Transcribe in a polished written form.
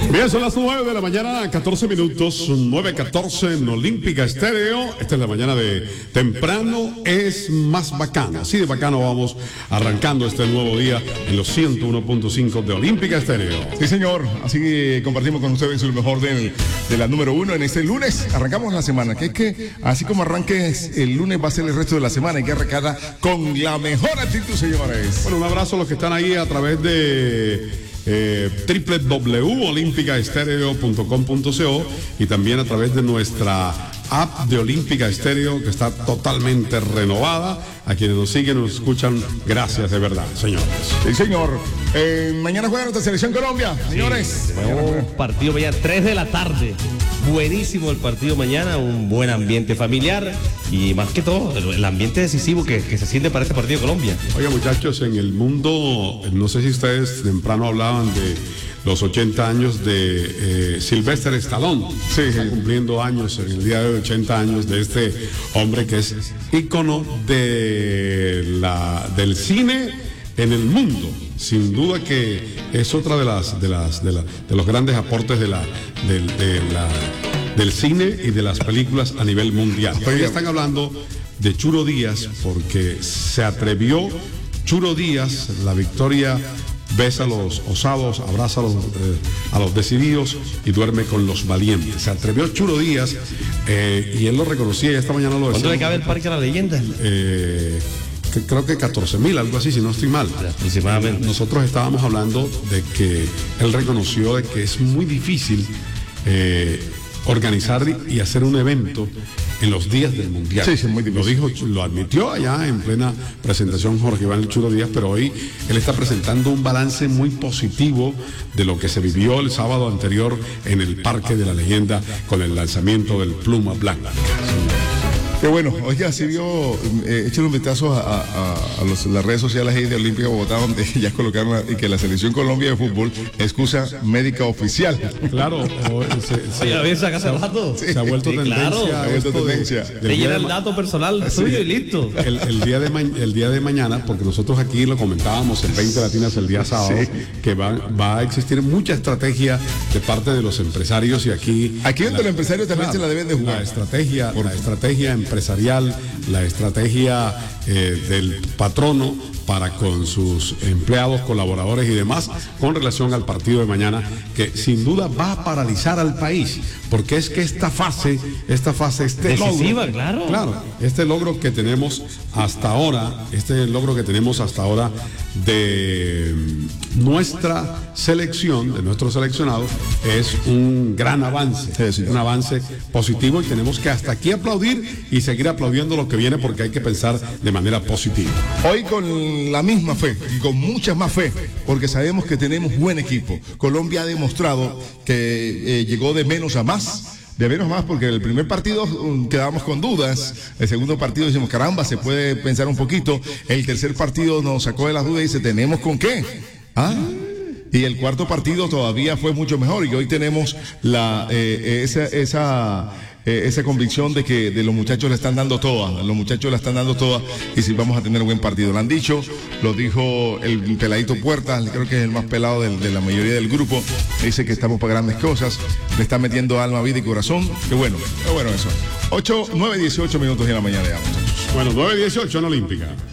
Bien, son las 9 de la mañana, 14 minutos, 9:14 en Olímpica Estéreo. Esta es la mañana de temprano, es más bacano. Así de bacano vamos arrancando este nuevo día en los 101.5 de Olímpica Estéreo. Sí, señor. Así que compartimos con ustedes lo mejor de la número 1 en este lunes. Arrancamos la semana, que es que así como arranques el lunes va a ser el resto de la semana. Hay que arrancarla con la mejor actitud, señores. Bueno, un abrazo a los que están ahí a través de www.olimpicaestereo.com.co y también a través de nuestra app de Olímpica Estéreo, que está totalmente renovada. A quienes nos siguen, nos escuchan, gracias de verdad, señores. Sí, señor. Mañana juega nuestra selección Colombia, señores. Partido mañana, 3 de la tarde. Buenísimo el partido mañana, un buen ambiente familiar y más que todo, el ambiente decisivo que se siente para este partido de Colombia. Oiga, muchachos, en el mundo, no sé si ustedes temprano hablaban de los 80 años de Sylvester Stallone. Sí, está cumpliendo años en el día de 80 años de este hombre que es ícono del cine en el mundo. Sin duda que es otra de los grandes aportes del cine y de las películas a nivel mundial. Hoy están hablando de Churo Díaz porque se atrevió Churo Díaz, la victoria. Besa a los osados, abraza a los decididos y duerme con los valientes. Se atrevió Churo Díaz y él lo reconocía y esta mañana lo decía. ¿Cuánto le cabe el Parque a la Leyenda? Creo que 14,000, algo así, si no estoy mal. Aproximadamente. Nosotros estábamos hablando de que él reconoció de que es muy difícil organizar y hacer un evento en los días del Mundial. Sí, es muy difícil. Lo admitió allá en plena presentación Jorge Iván El Churo Díaz, pero hoy él está presentando un balance muy positivo de lo que se vivió el sábado anterior en el Parque de la Leyenda con el lanzamiento del Pluma Blanca. Qué bueno, oiga, sí vio, échale un vistazo a las redes sociales ahí de Olímpica Bogotá, donde ya colocaron y que la selección Colombia de fútbol excusa médica oficial. Claro, Oye, a veces hace rato. se ha vuelto tendencia. Claro. Se ha vuelto tendencia. Te llena el dato personal suyo y listo. El día de mañana, porque nosotros aquí lo comentábamos en 20 Latinas el día sábado, que va a existir mucha estrategia de parte de los empresarios y aquí donde los empresarios también se la deben de jugar. La estrategia empresarial, la estrategia del patrono para con sus empleados, colaboradores y demás con relación al partido de mañana, que sin duda va a paralizar al país, porque es que esta fase, decisiva, logro, claro, este logro que tenemos hasta ahora, de nuestra selección, de nuestro seleccionado, es un gran avance, un avance positivo, y tenemos que hasta aquí aplaudir y seguir aplaudiendo lo que viene, porque hay que pensar de manera positiva. Hoy con la misma fe y con mucha más fe, porque sabemos que tenemos buen equipo. Colombia ha demostrado que llegó de menos a más. De menos más, porque el primer partido quedábamos con dudas. El segundo partido decimos, caramba, se puede pensar un poquito. El tercer partido nos sacó de las dudas y dice, ¿tenemos con qué? Y el cuarto partido todavía fue mucho mejor, y hoy tenemos esa convicción de que los muchachos le están dando toda, y si vamos a tener un buen partido. Lo han dicho, lo dijo el peladito Puerta, creo que es el más pelado de la mayoría del grupo, dice que estamos para grandes cosas, le está metiendo alma, vida y corazón. Qué bueno eso. 9:18 minutos de la mañana ya, muchachos. Bueno, 9:18 en Olímpica.